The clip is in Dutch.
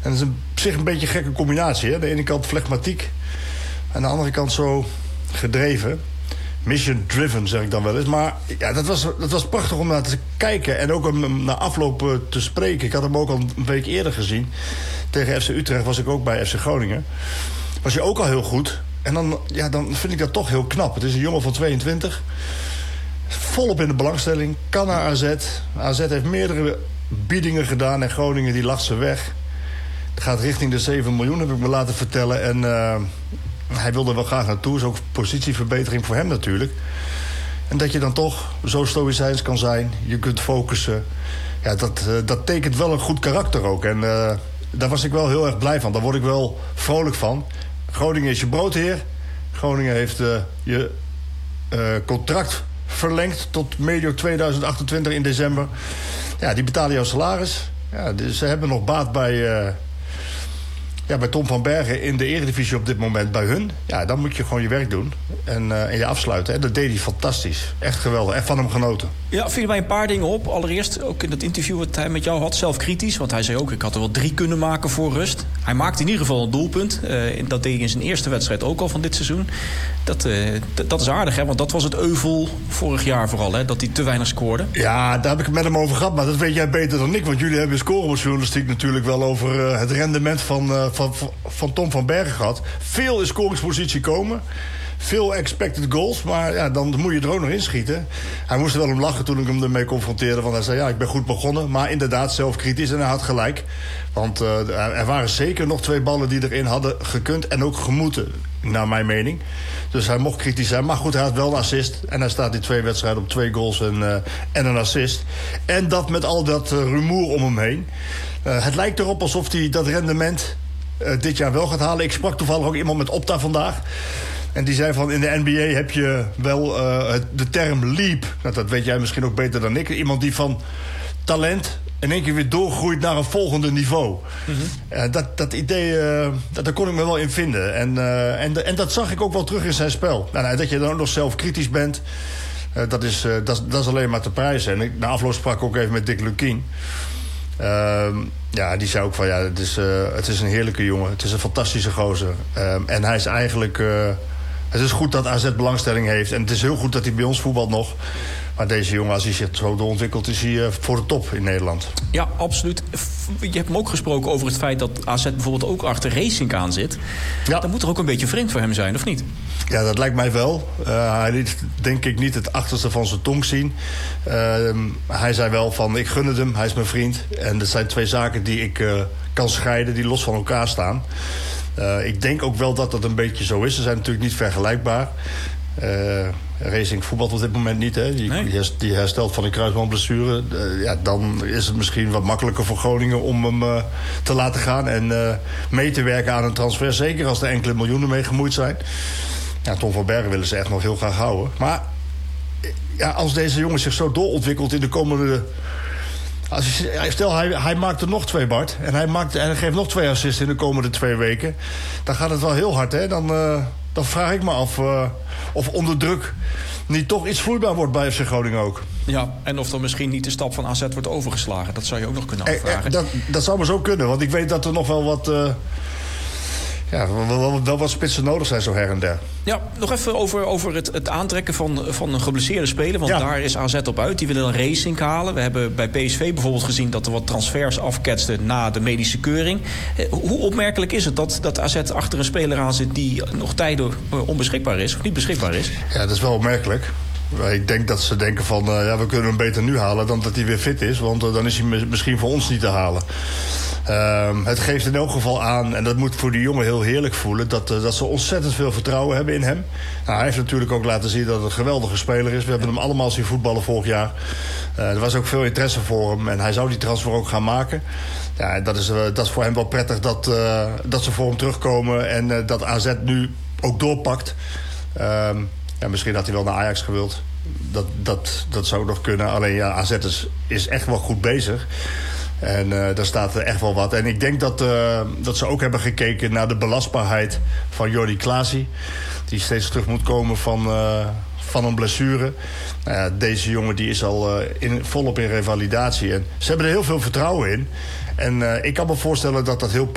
En dat is op zich een beetje een gekke combinatie. Hè? Aan de ene kant flegmatiek. Aan de andere kant zo gedreven. Mission driven, zeg ik dan wel eens. Maar ja, dat was prachtig om naar te kijken. En ook om na afloop te spreken. Ik had hem ook al een week eerder gezien. Tegen FC Utrecht was ik ook bij FC Groningen. Was je ook al heel goed. En dan vind ik dat toch heel knap. Het is een jongen van 22. Volop in de belangstelling. Kan naar AZ. AZ heeft meerdere biedingen gedaan. En Groningen die lacht ze weg. Het gaat richting de 7 miljoen, heb ik me laten vertellen. En hij wilde wel graag naartoe. Is ook positieverbetering voor hem natuurlijk. En dat je dan toch zo stoïcijns kan zijn. Je kunt focussen. Ja, dat tekent wel een goed karakter ook. En daar was ik wel heel erg blij van. Daar word ik wel vrolijk van. Groningen is je broodheer. Groningen heeft je contract verlengd tot medio 2028 in december. Ja, die betalen jouw salaris. Ja, dus ze hebben nog baat bij Tom van Bergen in de Eredivisie op dit moment bij hun. Ja, dan moet je gewoon je werk doen en je afsluiten. En dat deed hij fantastisch. Echt geweldig. Echt van hem genoten. Ja, vielen mij een paar dingen op. Allereerst, ook in dat interview wat hij met jou had, zelf kritisch. Want hij zei ook, ik had er wel 3 kunnen maken voor rust. Hij maakte in ieder geval een doelpunt. Dat deed hij in zijn eerste wedstrijd ook al van dit seizoen. Dat is aardig, hè? Want dat was het euvel vorig jaar vooral, hè? Dat hij te weinig scoorde. Ja, daar heb ik het met hem over gehad. Maar dat weet jij beter dan ik. Want jullie hebben scorebordjournalistiek natuurlijk wel over het rendement van Tom van Bergen gehad. Veel in scoringspositie komen. Veel expected goals, maar ja, dan moet je er ook nog inschieten. Hij moest er wel om lachen toen ik hem ermee confronteerde. Want hij zei, ja, ik ben goed begonnen. Maar inderdaad zelfkritisch en hij had gelijk. Want er waren zeker nog 2 ballen die erin hadden gekund en ook gemoeten, naar mijn mening. Dus hij mocht kritisch zijn. Maar goed, hij had wel een assist. En hij staat in 2 wedstrijden op 2 goals en een assist. En dat met al dat rumoer om hem heen. Het lijkt erop alsof hij dat rendement dit jaar wel gaat halen. Ik sprak toevallig ook iemand met Opta vandaag. En die zei van, in de NBA heb je wel de term leap. Nou, dat weet jij misschien ook beter dan ik. Iemand die van talent in één keer weer doorgroeit naar een volgende niveau. Mm-hmm. Dat idee, daar kon ik me wel in vinden. En dat zag ik ook wel terug in zijn spel. Nou, dat je dan ook nog zelf kritisch bent, dat is alleen maar te prijzen. En na afloop sprak ik ook even met Dick Lukien. Ja, die zei ook van, ja, het is een heerlijke jongen. Het is een fantastische gozer. En hij is eigenlijk... het is goed dat AZ belangstelling heeft. En het is heel goed dat hij bij ons voetbalt nog. Maar deze jongen, als hij zich zo doorontwikkelt, is hij voor de top in Nederland. Ja, absoluut. Je hebt hem ook gesproken over het feit dat AZ bijvoorbeeld ook achter Racing aan zit. Ja. Dat moet er ook een beetje vreemd voor hem zijn, of niet? Ja, dat lijkt mij wel. Hij liet, denk ik, niet het achterste van zijn tong zien. Hij zei wel van, ik gun het hem, hij is mijn vriend. En dat zijn 2 zaken die ik kan scheiden, die los van elkaar staan. Ik denk ook wel dat dat een beetje zo is. Ze zijn natuurlijk niet vergelijkbaar. Racing voetbalt op dit moment niet. Hè? Die herstelt van een kruisbandblessure. Ja, dan is het misschien wat makkelijker voor Groningen om hem te laten gaan. En mee te werken aan een transfer. Zeker als er enkele miljoenen mee gemoeid zijn. Ja, Tom van Bergen willen ze echt nog heel graag houden. Maar ja, als deze jongen zich zo doorontwikkelt in de komende... Stel, hij maakt er nog 2, Bart. En hij geeft nog 2 assists in de komende 2 weken. Dan gaat het wel heel hard, hè? Dan vraag ik me af of onder druk niet toch iets vloeibaar wordt bij FC Groningen ook. Ja, en of er misschien niet de stap van AZ wordt overgeslagen. Dat zou je ook nog kunnen afvragen. Dat zou maar zo kunnen, want ik weet dat er nog wel wat... wel wat spitsen nodig zijn zo her en der. Ja, nog even over het aantrekken van een geblesseerde speler. Want daar is AZ op uit. Die willen een Racing halen. We hebben bij PSV bijvoorbeeld gezien dat er wat transfers afketsten na de medische keuring. Hoe opmerkelijk is het dat AZ achter een speler aan zit die nog tijden onbeschikbaar is of niet beschikbaar is? Ja, dat is wel opmerkelijk. Ik denk dat ze denken van, we kunnen hem beter nu halen dan dat hij weer fit is. Want dan is hij misschien voor ons niet te halen. Het geeft in elk geval aan, en dat moet voor die jongen heel heerlijk voelen... dat ze ontzettend veel vertrouwen hebben in hem. Nou, hij heeft natuurlijk ook laten zien dat het een geweldige speler is. We hebben hem allemaal zien voetballen vorig jaar. Er was ook veel interesse voor hem en hij zou die transfer ook gaan maken. Ja, dat is voor hem wel prettig dat ze voor hem terugkomen... en dat AZ nu ook doorpakt. Ja, misschien had hij wel naar Ajax gewild. Dat zou nog kunnen. Alleen ja, AZ is echt wel goed bezig. En daar staat er echt wel wat. En ik denk dat ze ook hebben gekeken naar de belastbaarheid van Jordi Klaasie. Die steeds terug moet komen van een blessure. Deze jongen die is al volop in revalidatie. En ze hebben er heel veel vertrouwen in. En ik kan me voorstellen dat dat heel